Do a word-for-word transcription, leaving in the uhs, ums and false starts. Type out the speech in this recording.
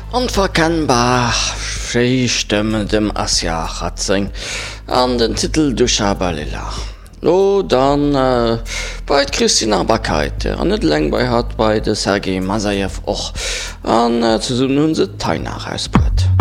Unverkennbar Stimme dem Asja Hatzing an den Titel du Shabalila. Lo dann äh, bei Christina Bakait an net leng bei hat bei de Sergei Masajew och an äh, zu nun se Teil nach ausbrett.